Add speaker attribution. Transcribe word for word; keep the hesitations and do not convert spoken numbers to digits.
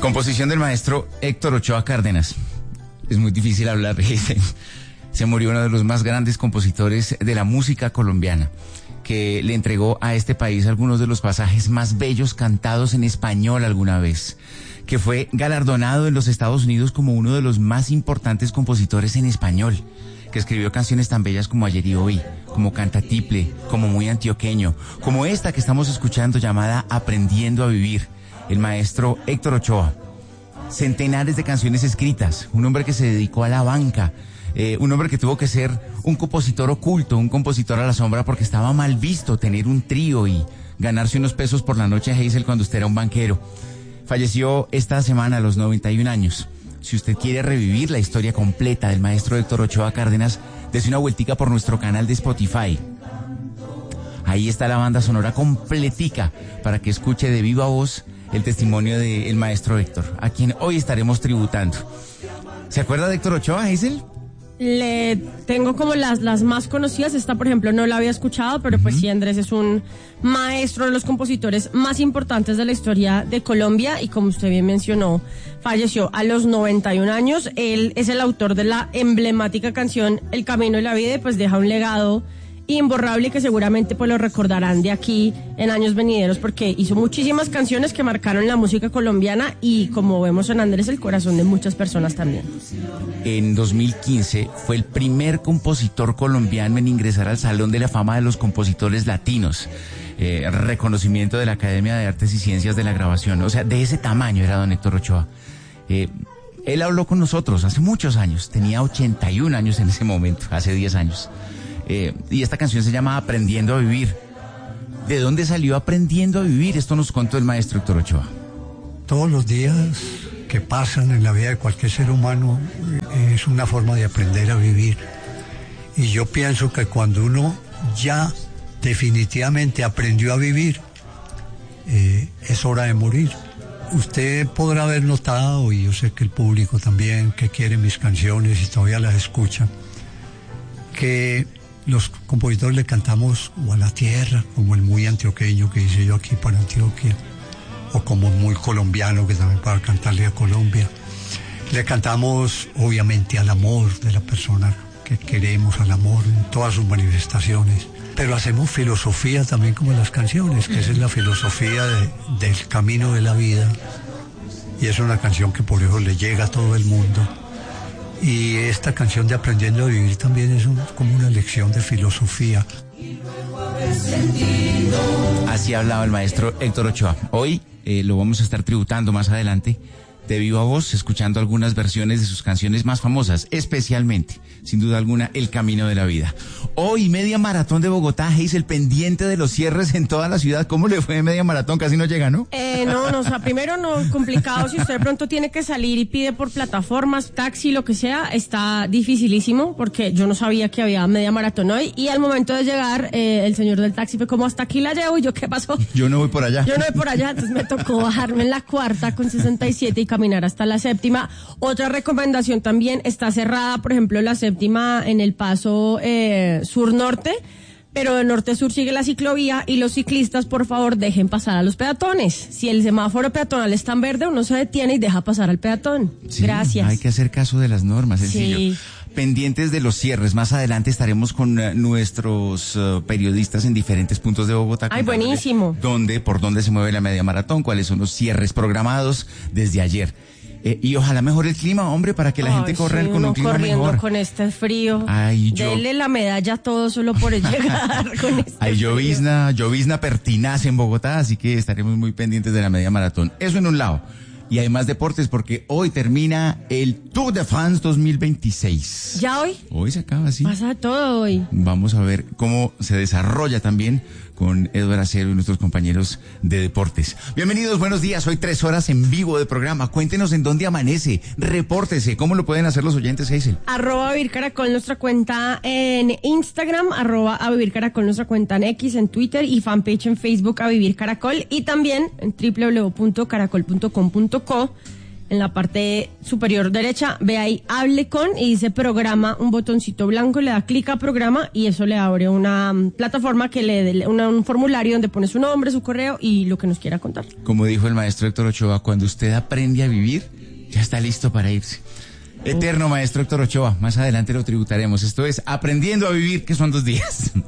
Speaker 1: Composición del maestro Héctor Ochoa Cárdenas. Es muy difícil hablar. Se murió uno de los más grandes compositores de la música colombiana, que le entregó a este país algunos de los pasajes más bellos cantados en español alguna vez, que fue galardonado en los Estados Unidos como uno de los más importantes compositores en español, que escribió canciones tan bellas como Ayer y Hoy, como Cantatiple, como Muy Antioqueño, como esta que estamos escuchando llamada Aprendiendo a Vivir, el maestro Héctor Ochoa. Centenares de canciones escritas, un hombre que se dedicó a la banca, eh, un hombre que tuvo que ser un compositor oculto, un compositor a la sombra, porque estaba mal visto tener un trío y ganarse unos pesos por la noche a Hazel cuando usted era un banquero. Falleció esta semana a los noventa y un años. Si usted quiere revivir la historia completa del maestro Héctor Ochoa Cárdenas, dése una vueltica por nuestro canal de Spotify. Ahí está la banda sonora completica para que escuche de viva voz el testimonio del maestro Héctor, a quien hoy estaremos tributando. ¿Se acuerda de Héctor Ochoa, Hazel?
Speaker 2: Le tengo como las, las más conocidas. Esta, por ejemplo, no la había escuchado, pero uh-huh. pues sí, Andrés es un maestro de los compositores más importantes de la historia de Colombia y, como usted bien mencionó, falleció a los noventa y un años. Él es el autor de la emblemática canción El Camino de la Vida y pues deja un legado imborrable que seguramente pues lo recordarán de aquí en años venideros, porque hizo muchísimas canciones que marcaron la música colombiana y, como vemos en Andrés, el corazón de muchas personas también.
Speaker 1: En dos mil quince fue el primer compositor colombiano en ingresar al Salón de la Fama de los Compositores Latinos, eh, reconocimiento de la Academia de Artes y Ciencias de la Grabación. O sea, de ese tamaño era don Héctor Ochoa. Eh, él habló con nosotros hace muchos años, tenía ochenta y un años en ese momento, hace diez años. Eh, y esta canción se llama Aprendiendo a Vivir. ¿De dónde salió Aprendiendo a Vivir? Esto nos contó el maestro Héctor Ochoa.
Speaker 3: Todos los días que pasan en la vida de cualquier ser humano eh, es una forma de aprender a vivir. Y yo pienso que cuando uno ya definitivamente aprendió a vivir, eh, es hora de morir. Usted podrá haber notado, y yo sé que el público también, que quiere mis canciones y todavía las escucha, que los compositores le cantamos o a la tierra, como el Muy Antioqueño que hice yo aquí para Antioquia, o como Muy Colombiano, que también para cantarle a Colombia. Le cantamos obviamente al amor de la persona que queremos, al amor en todas sus manifestaciones, pero hacemos filosofía también como en las canciones, que esa es la filosofía de, del camino de la vida, y es una canción que por eso le llega a todo el mundo. Y esta canción de Aprendiendo a Vivir también es un, como una lección de filosofía.
Speaker 1: Así hablaba el maestro Héctor Ochoa. Hoy eh, lo vamos a estar tributando más adelante de viva voz, escuchando algunas versiones de sus canciones más famosas, especialmente, sin duda alguna, El Camino de la Vida. Hoy, media maratón de Bogotá, Hazel, pendiente de los cierres en toda la ciudad. ¿Cómo le fue media maratón? Casi no llega, ¿no?
Speaker 2: Eh, no, no, o sea, primero no, complicado. Si usted de pronto tiene que salir y pide por plataformas, taxi, lo que sea, está dificilísimo, porque yo no sabía que había media maratón hoy, y al momento de llegar, eh, el señor del taxi fue como, hasta aquí la llevo, y yo, ¿qué pasó?
Speaker 1: Yo no voy por allá.
Speaker 2: Yo no voy por allá, entonces me tocó bajarme en la cuarta con sesenta y siete y caminar hasta la séptima. Otra recomendación también, está cerrada, por ejemplo, la séptima en el paso eh, sur-norte, pero de norte-sur sigue la ciclovía, y los ciclistas, por favor, dejen pasar a los peatones. Si el semáforo peatonal está en verde, uno se detiene y deja pasar al peatón.
Speaker 1: Sí,
Speaker 2: gracias.
Speaker 1: Hay que hacer caso de las normas, sencillo. Sí. Pendientes de los cierres. Más adelante estaremos con uh, nuestros uh, periodistas en diferentes puntos de Bogotá.
Speaker 2: Ay, buenísimo.
Speaker 1: Dónde, por dónde se mueve la media maratón, cuáles son los cierres programados desde ayer. Eh, y ojalá mejore el clima, hombre, para que la
Speaker 2: Ay,
Speaker 1: gente corra
Speaker 2: sí,
Speaker 1: con un clima mejor.
Speaker 2: Con este frío.
Speaker 1: Ay, yo...
Speaker 2: Dele la medalla a todo solo por llegar con este
Speaker 1: Hay llovizna, llovizna pertinaz en Bogotá, así que estaremos muy pendientes de la media maratón. Eso en un lado. Y además deportes, porque hoy termina el Tour de France dos mil veintiséis.
Speaker 2: ¿Ya hoy?
Speaker 1: Hoy se acaba, sí.
Speaker 2: Pasa todo hoy.
Speaker 1: Vamos a ver cómo se desarrolla también con Eduardo Acero y nuestros compañeros de deportes. Bienvenidos, buenos días. Hoy tres horas en vivo de programa. Cuéntenos en dónde amanece. Repórtese. ¿Cómo lo pueden hacer los oyentes, Hazel?
Speaker 2: Arroba Vivir Caracol, nuestra cuenta en Instagram. Arroba a Vivir Caracol, nuestra cuenta en X, en Twitter, y fanpage en Facebook, a Vivir Caracol. Y también en doble u doble u doble u punto caracol punto com punto co En la parte superior derecha, ve ahí, hable con, y dice programa, un botoncito blanco, le da clic a programa y eso le abre una um, plataforma que le dé una, un formulario donde pone su nombre, su correo y lo que nos quiera contar.
Speaker 1: Como dijo el maestro Héctor Ochoa, cuando usted aprende a vivir, ya está listo para irse. Eterno maestro Héctor Ochoa, más adelante lo tributaremos. Esto es Aprendiendo a Vivir, que son dos días.